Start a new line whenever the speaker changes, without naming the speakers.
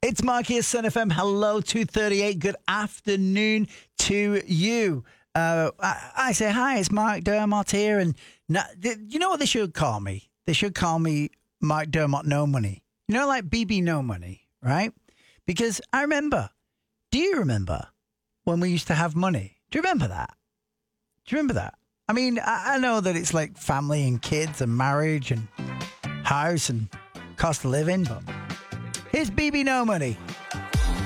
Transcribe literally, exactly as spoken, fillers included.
It's Mark here, Sun F M. Hello, two thirty-eight. Good afternoon to you. Uh, I, I say hi, it's Mark Dermott here. And now, you know what they should call me? They should call me Mark Dermott No Money. You know, like B B No Money, right? Because I remember, do you remember when we used to have money? Do you remember that? Do you remember that? I mean, I, I know that it's like family and kids and marriage and house and cost of living, but here's B B No Money.